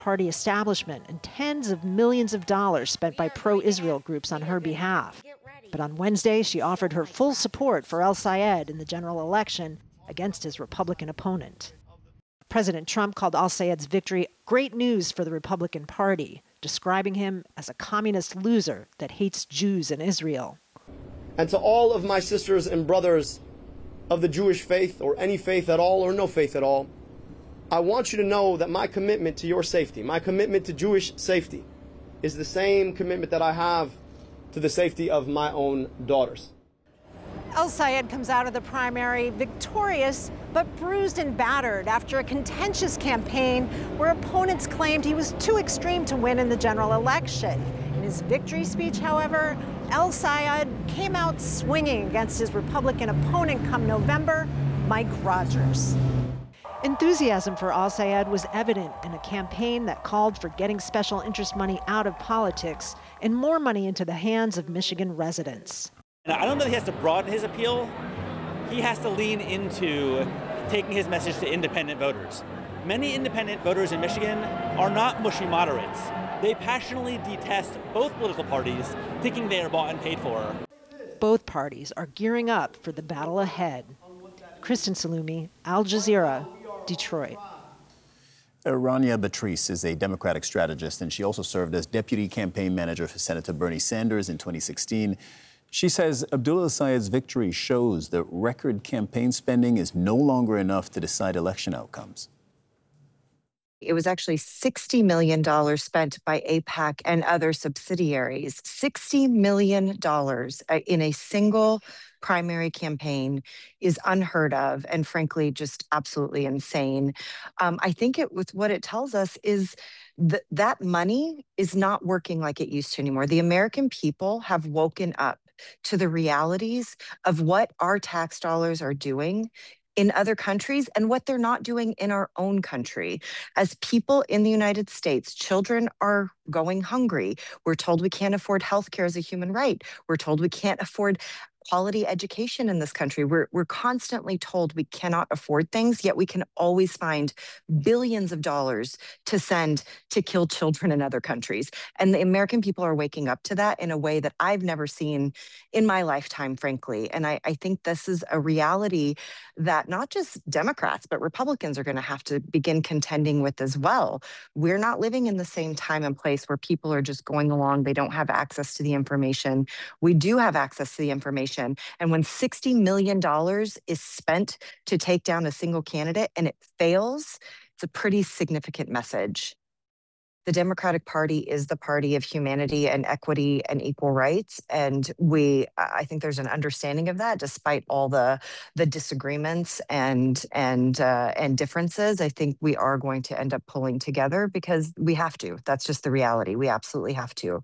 party establishment and tens of millions of dollars spent by pro-Israel groups on her behalf. But on Wednesday, she offered her full support for al-Sayed in the general election against his Republican opponent. President Trump called al-Sayed's victory great news for the Republican Party, describing him as a communist loser that hates Jews and Israel. And to all of my sisters and brothers of the Jewish faith, or any faith at all, or no faith at all, I want you to know that my commitment to your safety, my commitment to Jewish safety, is the same commitment that I have to the safety of my own daughters. Al-Sayed comes out of the primary victorious, but bruised and battered after a contentious campaign where opponents claimed he was too extreme to win in the general election. In his victory speech, however, Al-Sayed came out swinging against his Republican opponent come November, Mike Rogers. Enthusiasm for al-Sayed was evident in a campaign that called for getting special interest money out of politics and more money into the hands of Michigan residents. I don't know that he has to broaden his appeal. He has to lean into taking his message to independent voters. Many independent voters in Michigan are not mushy moderates. They passionately detest both political parties, thinking they are bought and paid for. Both parties are gearing up for the battle ahead. Kristen Salumi, Al Jazeera, Detroit. Rania Batrice is a Democratic strategist, and she also served as deputy campaign manager for Senator Bernie Sanders in 2016. She says Abdullah al-Sayed's victory shows that record campaign spending is no longer enough to decide election outcomes. It was actually $60 million spent by AIPAC and other subsidiaries. $60 million in a single primary campaign is unheard of and frankly just absolutely insane. I think what it tells us is that money is not working like it used to anymore. The American people have woken up to the realities of what our tax dollars are doing in other countries and what they're not doing in our own country. As people in the United States, children are going hungry. We're told we can't afford healthcare as a human right. We're told we can't afford quality education in this country. We're constantly told we cannot afford things, yet we can always find billions of dollars to send to kill children in other countries. And the American people are waking up to that in a way that I've never seen in my lifetime, frankly. And I think this is a reality that not just Democrats, but Republicans are going to have to begin contending with as well. We're not living in the same time and place where people are just going along. They don't have access to the information. We do have access to the information. And when $60 million is spent to take down a single candidate and it fails, it's a pretty significant message. The Democratic Party is the party of humanity and equity and equal rights. And I think there's an understanding of that, despite all the disagreements and differences. I think we are going to end up pulling together because we have to. That's just the reality. We absolutely have to.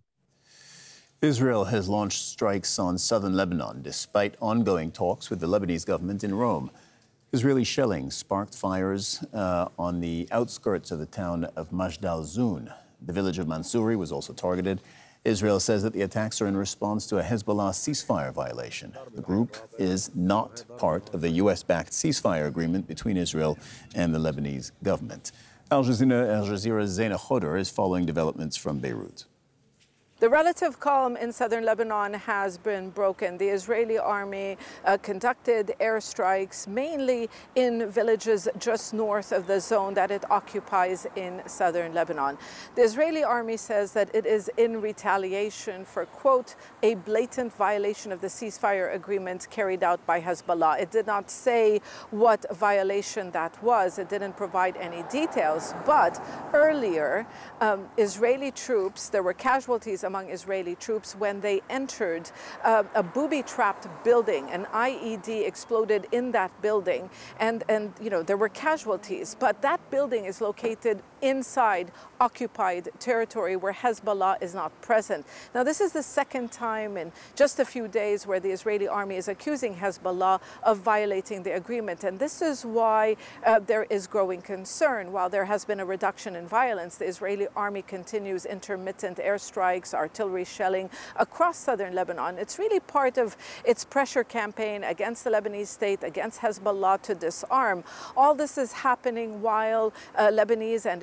Israel has launched strikes on southern Lebanon, despite ongoing talks with the Lebanese government in Rome. Israeli shelling sparked fires on the outskirts of the town of Majdal Zun. The village of Mansouri was also targeted. Israel says that the attacks are in response to a Hezbollah ceasefire violation. The group is not part of the U.S.-backed ceasefire agreement between Israel and the Lebanese government. Al Jazeera's Zaina Khodr is following developments from Beirut. The relative calm in southern Lebanon has been broken. The Israeli army conducted airstrikes mainly in villages just north of the zone that it occupies in southern Lebanon. The Israeli army says that it is in retaliation for, quote, a blatant violation of the ceasefire agreement carried out by Hezbollah. It did not say what violation that was. It didn't provide any details. But earlier, Israeli troops, there were casualties among Israeli troops when they entered a booby-trapped building. An IED exploded in that building, and you know, there were casualties. But that building is located inside occupied territory where Hezbollah is not present. Now, this is the second time in just a few days where the Israeli army is accusing Hezbollah of violating the agreement. And this is why there is growing concern. While there has been a reduction in violence, the Israeli army continues intermittent airstrikes, artillery shelling across southern Lebanon. It's really part of its pressure campaign against the Lebanese state, against Hezbollah to disarm. All this is happening while Lebanese and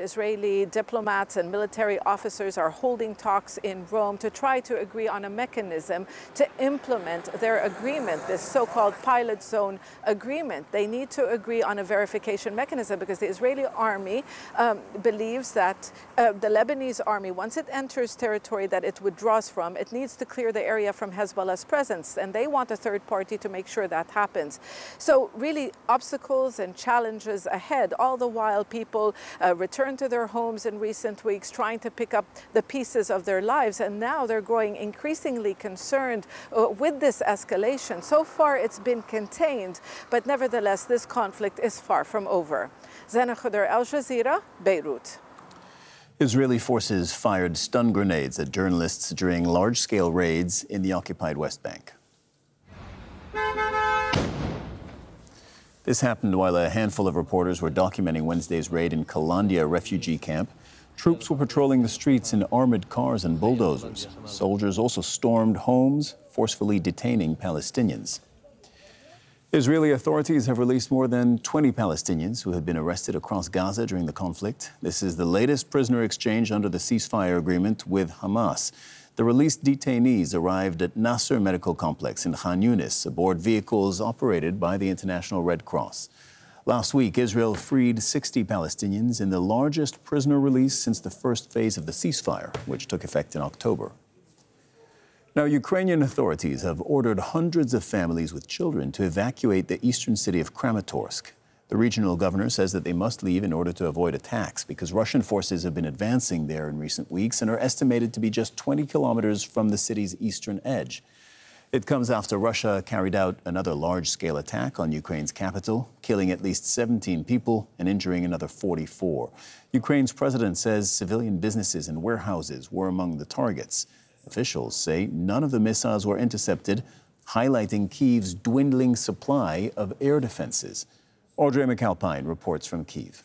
Israeli diplomats and military officers are holding talks in Rome to try to agree on a mechanism to implement their agreement, this so-called pilot zone agreement. They need to agree on a verification mechanism because the Israeli army believes that the Lebanese army, once it enters territory that it withdraws from, it needs to clear the area from Hezbollah's presence, and they want a third party to make sure that happens. So really obstacles and challenges ahead, all the while people return to their homes in recent weeks trying to pick up the pieces of their lives, and now they're growing increasingly concerned with this escalation. So far it's been contained, but nevertheless this conflict is far from over. Zena Khuder, Al Jazeera, Beirut. Israeli forces fired stun grenades at journalists during large-scale raids in the occupied West Bank. This happened while a handful of reporters were documenting Wednesday's raid in Kalandia refugee camp. Troops were patrolling the streets in armored cars and bulldozers. Soldiers also stormed homes, forcefully detaining Palestinians. Israeli authorities have released more than 20 Palestinians who have been arrested across Gaza during the conflict. This is the latest prisoner exchange under the ceasefire agreement with Hamas. The released detainees arrived at Nasser Medical Complex in Khan Yunis aboard vehicles operated by the International Red Cross. Last week, Israel freed 60 Palestinians in the largest prisoner release since the first phase of the ceasefire, which took effect in October. Now, Ukrainian authorities have ordered hundreds of families with children to evacuate the eastern city of Kramatorsk. The regional governor says that they must leave in order to avoid attacks because Russian forces have been advancing there in recent weeks and are estimated to be just 20 kilometers from the city's eastern edge. It comes after Russia carried out another large-scale attack on Ukraine's capital, killing at least 17 people and injuring another 44. Ukraine's president says civilian businesses and warehouses were among the targets. Officials say none of the missiles were intercepted, highlighting Kyiv's dwindling supply of air defenses. Audrey McAlpine reports from Kyiv.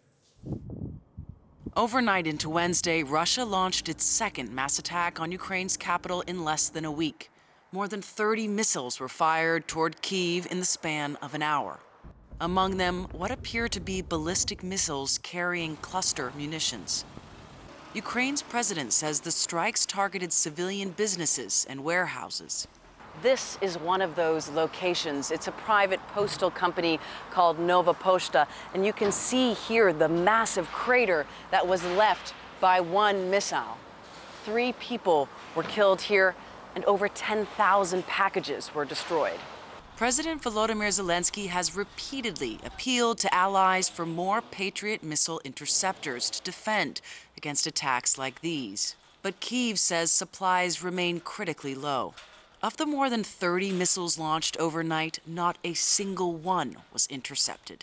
Overnight into Wednesday, Russia launched its second mass attack on Ukraine's capital in less than a week. More than 30 missiles were fired toward Kyiv in the span of an hour. Among them, what appear to be ballistic missiles carrying cluster munitions. Ukraine's president says the strikes targeted civilian businesses and warehouses. This is one of those locations. It's a private postal company called Nova Poshta, and you can see here the massive crater that was left by one missile. 3 people were killed here, and over 10,000 packages were destroyed. President Volodymyr Zelensky has repeatedly appealed to allies for more Patriot missile interceptors to defend against attacks like these. But Kyiv says supplies remain critically low. Of the more than 30 missiles launched overnight, not a single one was intercepted.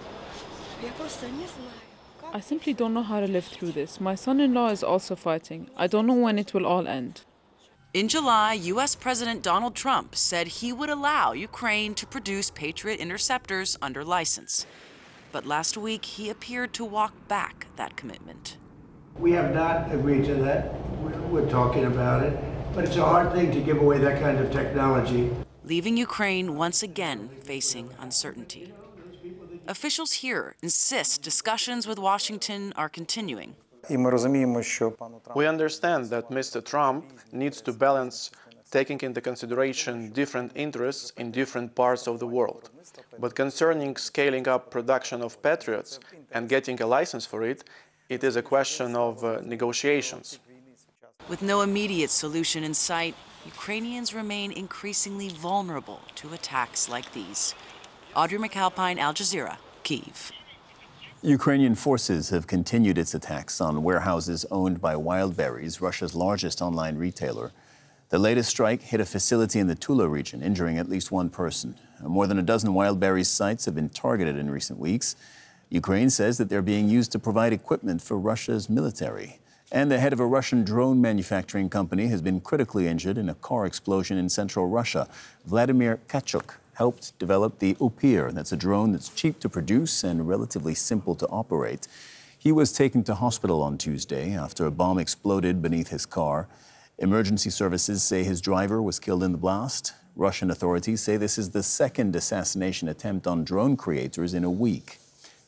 I simply don't know how to live through this. My son-in-law is also fighting. I don't know when it will all end. In July, U.S. President Donald Trump said he would allow Ukraine to produce Patriot interceptors under license. But last week, he appeared to walk back that commitment. We have not agreed to that. We're talking about it. But it's a hard thing to give away that kind of technology. Leaving Ukraine once again facing uncertainty. Officials here insist discussions with Washington are continuing. We understand that Mr. Trump needs to balance taking into consideration different interests in different parts of the world. But concerning scaling up production of Patriots and getting a license for it, it is a question of negotiations. With no immediate solution in sight, Ukrainians remain increasingly vulnerable to attacks like these. Audrey McAlpine, Al Jazeera, Kyiv. Ukrainian forces have continued its attacks on warehouses owned by Wildberries, Russia's largest online retailer. The latest strike hit a facility in the Tula region, injuring at least one person. More than a dozen Wildberries sites have been targeted in recent weeks. Ukraine says that they're being used to provide equipment for Russia's military. And the head of a Russian drone manufacturing company has been critically injured in a car explosion in central Russia. Vladimir Kachuk helped develop the Upir. That's a drone that's cheap to produce and relatively simple to operate. He was taken to hospital on Tuesday after a bomb exploded beneath his car. Emergency services say his driver was killed in the blast. Russian authorities say this is the second assassination attempt on drone creators in a week.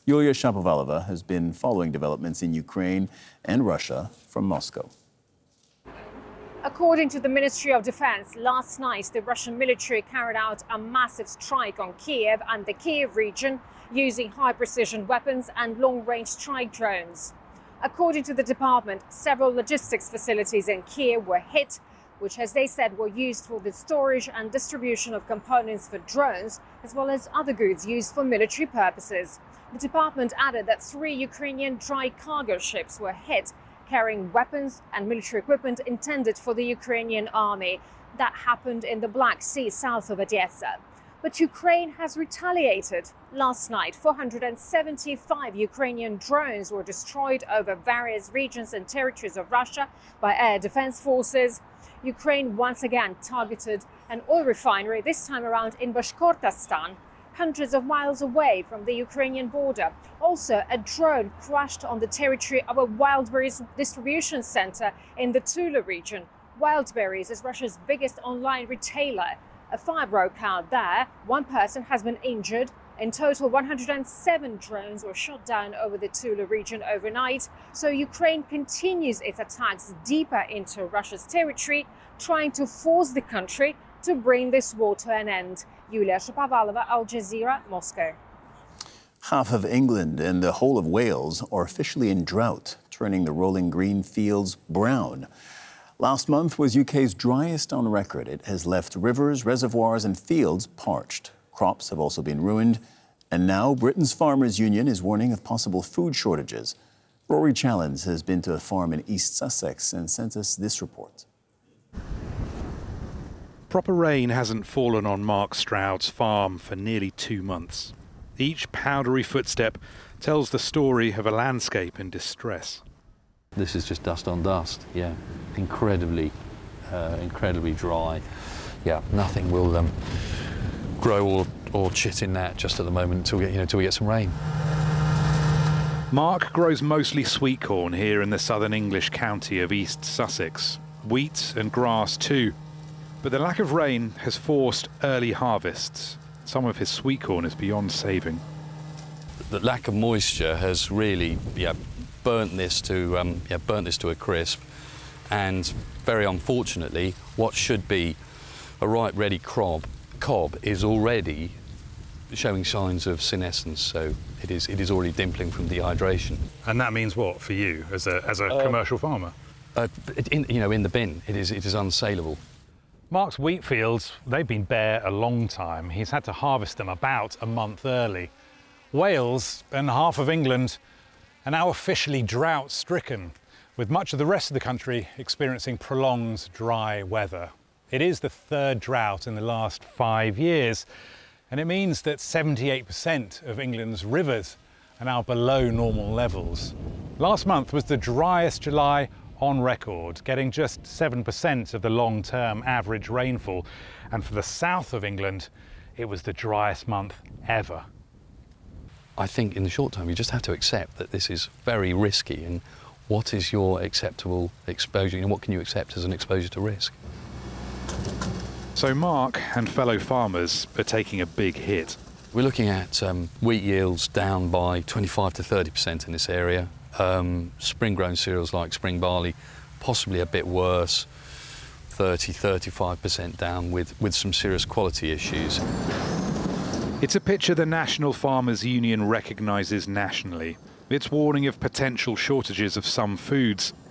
Yulia Shapovalova has been following developments in Ukraine and Russia from Moscow. According to the Ministry of Defense, last night the Russian military carried out a massive strike on Kiev and the Kiev region using high-precision weapons and long-range strike drones. According to the department, several logistics facilities in Kiev were hit, which, as they said, were used for the storage and distribution of components for drones, as well as other goods used for military purposes. The department added that 3 Ukrainian dry cargo ships were hit, carrying weapons and military equipment intended for the Ukrainian army. That happened in the Black Sea south of Odessa. But Ukraine has retaliated. Last night, 475 Ukrainian drones were destroyed over various regions and territories of Russia by air defense forces. Ukraine once again targeted an oil refinery, this time around in Bashkortostan, hundreds of miles away from the Ukrainian border. Also, a drone crashed on the territory of a Wildberries distribution center in the Tula region. Wildberries is Russia's biggest online retailer. A fire broke out there. 1 person has been injured. In total, 107 drones were shot down over the Tula region overnight. So Ukraine continues its attacks deeper into Russia's territory, trying to force the country to bring this war to an end. Yulia Shapovalova, Al Jazeera, Moscow. Half of England and the whole of Wales are officially in drought, turning the rolling green fields brown. Last month was UK's driest on record. It has left rivers, reservoirs and fields parched. Crops have also been ruined. And now Britain's Farmers Union is warning of possible food shortages. Rory Challens has been to a farm in East Sussex and sent us this report. Proper rain hasn't fallen on Mark Stroud's farm for nearly 2 months. Each powdery footstep tells the story of a landscape in distress. This is just dust on dust, yeah. Incredibly dry. Yeah, nothing will grow or chit in that just at the moment until we get some rain. Mark grows mostly sweet corn here in the southern English county of East Sussex. Wheat and grass too. But the lack of rain has forced early harvests. Some of his sweet corn is beyond saving. The lack of moisture has really burnt this to a crisp, and very unfortunately, what should be a ripe, ready cob is already showing signs of senescence. So it is already dimpling from dehydration. And that means what for you as a commercial farmer? In the bin, it is unsaleable. Mark's wheat fields, they've been bare a long time. He's had to harvest them about a month early. Wales and half of England are now officially drought-stricken, with much of the rest of the country experiencing prolonged dry weather. It is the 3rd drought in the last 5 years, and it means that 78% of England's rivers are now below normal levels. Last month was the driest July on record, getting just 7% of the long-term average rainfall, and for the south of England, it was the driest month ever. I think in the short term, you just have to accept that this is very risky, and what is your acceptable exposure? What can you accept as an exposure to risk? So Mark and fellow farmers are taking a big hit. We're looking at wheat yields down by 25 to 30% in this area. Spring-grown cereals like spring barley, possibly a bit worse, 30–35% down with some serious quality issues. It's a picture the National Farmers Union recognises nationally. It's warning of potential shortages of some foods.